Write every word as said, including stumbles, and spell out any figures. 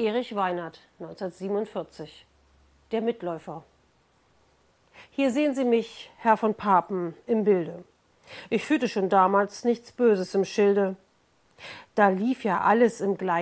Erich Weinert, neunzehnhundertsiebenundvierzig. Der Mitläufer. Hier sehen Sie mich, Herr von Papen, im Bilde. Ich führte schon damals nichts Böses im Schilde. Da lief ja alles im Gleise.